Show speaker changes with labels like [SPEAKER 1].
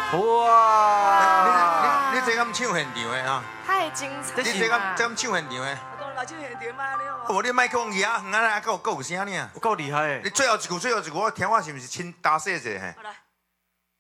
[SPEAKER 1] 哇！
[SPEAKER 2] 你这敢唱现场的啊？
[SPEAKER 3] 太精彩！
[SPEAKER 2] 你这敢唱现场的？
[SPEAKER 4] 我讲来唱现场嘛，你
[SPEAKER 2] 我你麦克风压远啊，还有声呢。
[SPEAKER 1] 够厉害的。
[SPEAKER 2] 你最后一句，我听我是不是亲打细者嘿？
[SPEAKER 4] 好来。